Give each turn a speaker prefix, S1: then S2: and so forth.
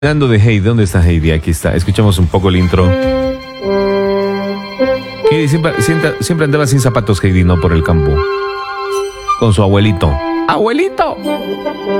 S1: Hablando de Heidi, ¿dónde está Heidi? Aquí está. Escuchamos un poco el intro. Heidi siempre andaba sin zapatos, Heidi, ¿no? Por el campo. Con su abuelito. ¡Abuelito!